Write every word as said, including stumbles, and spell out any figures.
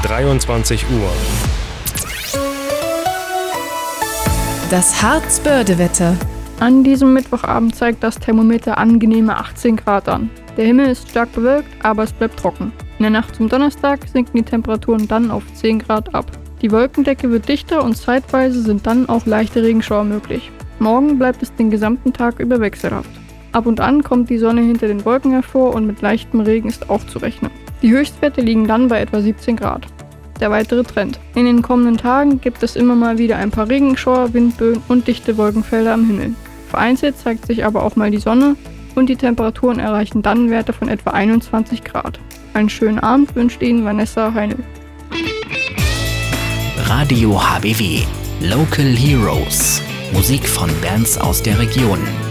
dreiundzwanzig Uhr. Das Harzbörde-Wetter. An diesem Mittwochabend zeigt das Thermometer angenehme achtzehn Grad an. Der Himmel ist stark bewölkt, aber es bleibt trocken. In der Nacht zum Donnerstag sinken die Temperaturen dann auf zehn Grad ab. Die Wolkendecke wird dichter und zeitweise sind dann auch leichte Regenschauer möglich. Morgen bleibt es den gesamten Tag über wechselhaft. Ab und an kommt die Sonne hinter den Wolken hervor und mit leichtem Regen ist auch zu rechnen. Die Höchstwerte liegen dann bei etwa siebzehn Grad. Der weitere Trend. In den kommenden Tagen gibt es immer mal wieder ein paar Regenschauer, Windböen und dichte Wolkenfelder am Himmel. Vereinzelt zeigt sich aber auch mal die Sonne und die Temperaturen erreichen dann Werte von etwa einundzwanzig Grad. Einen schönen Abend wünscht Ihnen Vanessa Heinl. Radio H B W. Local Heroes. Musik von Bands aus der Region.